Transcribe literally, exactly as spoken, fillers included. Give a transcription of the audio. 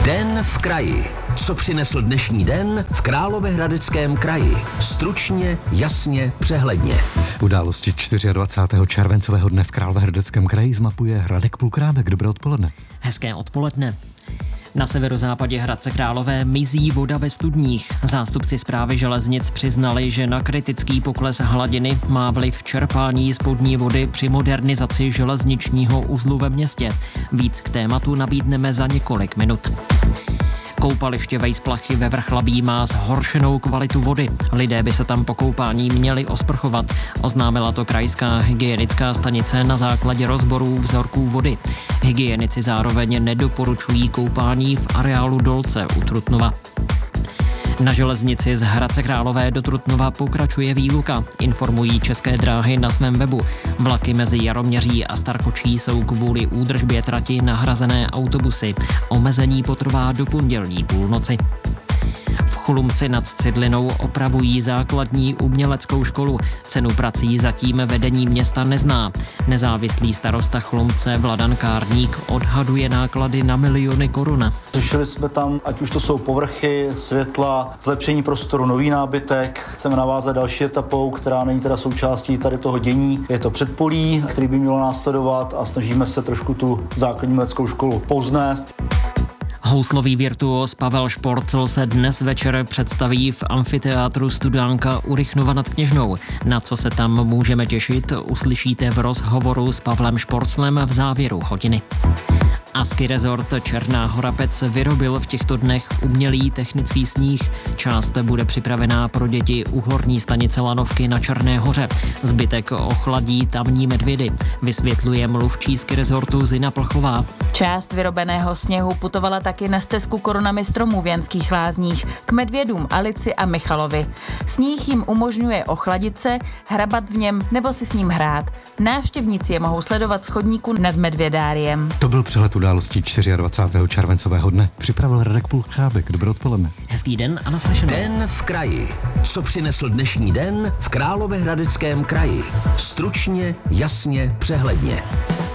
Den v kraji. Co přinesl dnešní den v Královéhradeckém kraji? Stručně, jasně, přehledně. Události dvacátého čtvrtého červencového dne v Královéhradeckém kraji zmapuje Radek Pulkrábek. Dobré odpoledne. Hezké odpoledne. Na severozápadě Hradce Králové mizí voda ve studních. Zástupci Správy železnic přiznali, že na kritický pokles hladiny má vliv čerpání spodní vody při modernizaci železničního uzlu ve městě. Víc k tématu nabídneme za několik minut. Koupaliště Vejsplachy ve Vrchlabí má zhoršenou kvalitu vody. Lidé by se tam po koupání měli osprchovat. Oznámila to krajská hygienická stanice na základě rozborů vzorků vody. Hygienici zároveň nedoporučují koupání v areálu Dolce u Trutnova. Na železnici z Hradce Králové do Trutnova pokračuje výluka, informují České dráhy na svém webu. Vlaky mezi Jaroměří a Starkočí jsou kvůli údržbě trati nahrazené autobusy. Omezení potrvá do pondělní půlnoci. V Chlumci nad Cidlinou opravují základní uměleckou školu. Cenu prací zatím vedení města nezná. Nezávislý starosta Chlumce Vladan Kárník odhaduje náklady na miliony korun. Řešili jsme tam, ať už to jsou povrchy, světla, zlepšení prostoru, nový nábytek. Chceme navázat další etapou, která není teda součástí tady toho dění. Je to předpolí, který by mělo následovat a snažíme se trošku tu základní uměleckou školu povznést. Houslový virtuóz Pavel Šporcl se dnes večer představí v amfiteátru Studánka u Rychnova nad Kněžnou. Na co se tam můžeme těšit, uslyšíte v rozhovoru s Pavlem Šporclem v závěru hodiny. A ski resort Černá Hora Pec vyrobil v těchto dnech umělý technický sníh. Část bude připravená pro děti u horní stanice Lanovky na Černé Hoře. Zbytek ochladí tamní medvědy, vysvětluje mluvčí ski resortu Zina Plchová. Část vyrobeného sněhu putovala taky na stezku korunami stromů v Janských Lázních k medvědům Alici a Michalovi. Sníh jim umožňuje ochladit se, hrabat v něm nebo si s ním hrát. Návštěvníci je mohou sledovat z chodníku nad medvědáriem. To byl přehled událostí dvacátého čtvrtého červencového dne. Připravil Radek Pulkrábek. Dobré odpoledne. Hezký den a naslyšenou. Den v kraji. Co přinesl dnešní den v Královéhradeckém kraji? Stručně, jasně, přehledně.